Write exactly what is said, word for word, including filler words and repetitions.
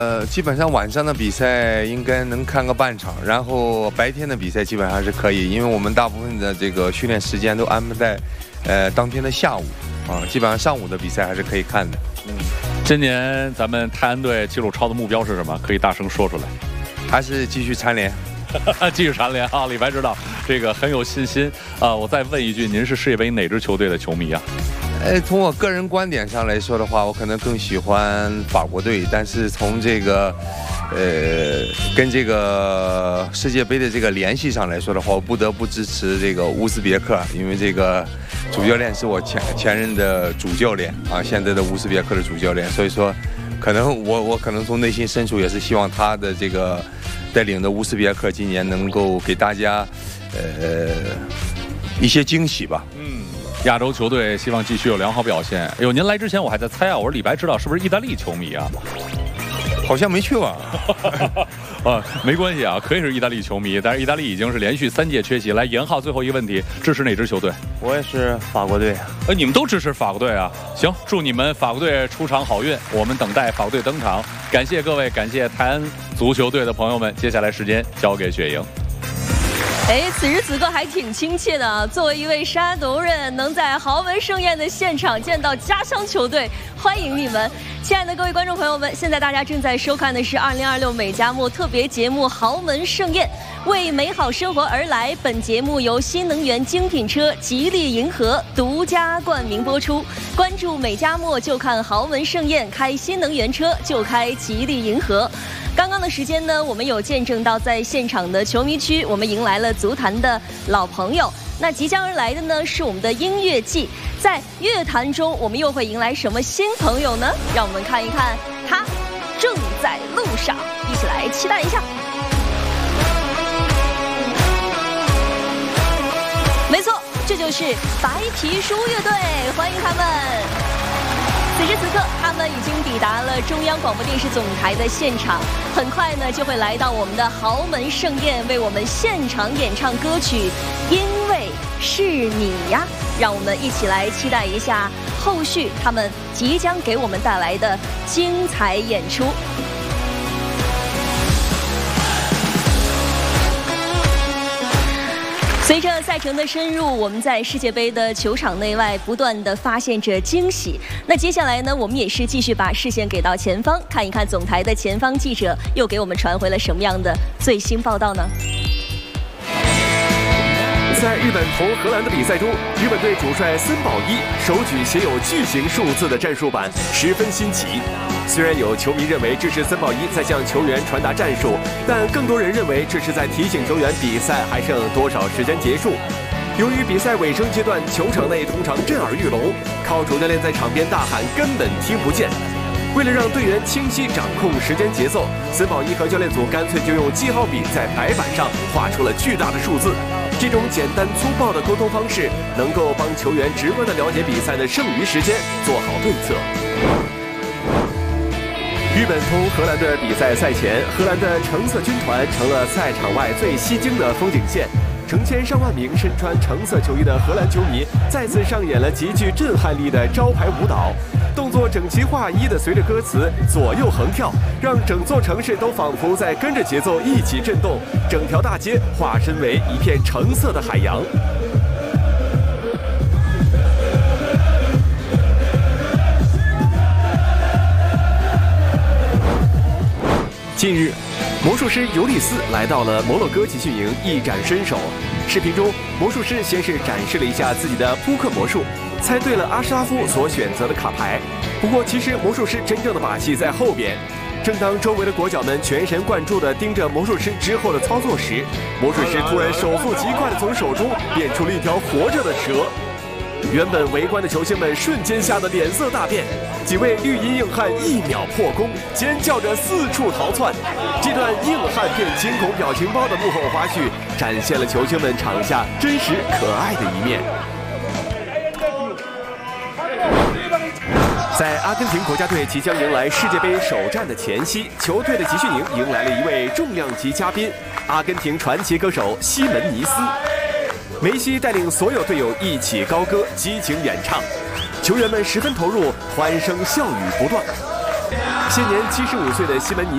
呃，基本上晚上的比赛应该能看个半场，然后白天的比赛基本上是可以，因为我们大部分的这个训练时间都安排在，呃，当天的下午，啊，基本上上午的比赛还是可以看的。 嗯，今年咱们泰安队纪录超的目标是什么？可以大声说出来。 还是继续蝉联。 继续蝉联啊！李白知道这个很有信心啊！我再问一句，您是世界杯哪支球队的球迷啊？ 呃，从我个人观点上来说的话，我可能更喜欢法国队，但是从这个，呃，跟这个世界杯的这个联系上来说的话，我不得不支持这个乌兹别克，因为这个主教练是我前前任的主教练啊，现在的乌兹别克的主教练，所以说，可能我我可能从内心深处也是希望他的这个带领的乌兹别克今年能够给大家，呃，一些惊喜吧。 嗯。亚洲球队希望继续有良好表现。哎呦，您来之前我还在猜啊，我说李白知道是不是意大利球迷啊？ 好像没去过。 啊，没关系啊，可以是意大利球迷，但是意大利已经是连续三届缺席。来，严浩最后一个问题，支持哪支球队？ 我也是法国队。 呃，你们都支持法国队啊？行，祝你们法国队出场好运，我们等待法国队登场。感谢各位，感谢泰安足球队的朋友们。接下来时间交给雪莹。 哎，此时此刻还挺亲切的啊！作为一位山东人，能在豪门盛宴的现场见到家乡球队，欢迎你们！亲爱的各位观众朋友们，现在大家正在收看的是二零二六美加墨特别节目《豪门盛宴》，为美好生活而来。本节目由新能源精品车吉利银河独家冠名播出。关注美加墨就看豪门盛宴，开新能源车就开吉利银河。刚刚的时间呢，我们有见证到在现场的球迷区，我们迎来了足坛的老朋友。那即将而来的呢，是我们的音乐季。在乐坛中，我们又会迎来什么新朋友呢？让我们看一看，他正在路上，一起来期待一下。没错，这就是白皮书乐队，欢迎他们。此时此刻，他们已经抵达了中央广播电视总台的现场，很快呢就会来到我们的豪门盛宴，为我们现场演唱歌曲《因为是你呀》。让我们一起来期待一下后续他们即将给我们带来的精彩演出。随着赛程的深入，我们在世界杯的球场内外不断的发现着惊喜。那接下来呢，我们也是继续把视线给到前方，看一看总台的前方记者又给我们传回了什么样的最新报道呢？ 在日本同荷兰的比赛中，日本队主帅森保一手举写有巨型数字的战术板，十分新奇。虽然有球迷认为这是森保一在向球员传达战术，但更多人认为这是在提醒球员比赛还剩多少时间结束。由于比赛尾声阶段，球场内通常震耳欲聋，靠主教练在场边大喊根本听不见。为了让队员清晰掌控时间节奏，森保一和教练组干脆就用记号笔在白板上画出了巨大的数字。这种简单粗暴的沟通方式，能够帮球员直观地了解比赛的剩余时间，做好对策。日本同荷兰的比赛赛前，荷兰的橙色军团成了赛场外最吸睛的风景线。成千上万名身穿橙色球衣的荷兰球迷再次上演了极具震撼力的招牌舞蹈，动作整齐划一的随着歌词左右横跳，让整座城市都仿佛在跟着节奏一起震动，整条大街化身为一片橙色的海洋。近日，魔术师尤利斯来到了摩洛哥集训营，一展身手。视频中，魔术师先是展示了一下自己的扑克魔术，猜对了阿什拉夫所选择的卡牌。不过，其实魔术师真正的把戏在后边。正当周围的国脚们全神贯注地盯着魔术师之后的操作时，魔术师突然手速极快地从手中变出了一条活着的蛇。原本围观的球星们瞬间吓得脸色大变，几位绿衣硬汉一秒破功，尖叫着四处逃窜。这段硬汉变惊恐表情包的幕后花絮，展现了球星们场下真实可爱的一面。在阿根廷国家队即将迎来世界杯首战的前夕，球队的集训营迎来了一位重量级嘉宾——阿根廷传奇歌手西门尼斯。梅西带领所有队友一起高歌，激情演唱，球员们十分投入，欢声笑语不断。现年七十五岁的西门尼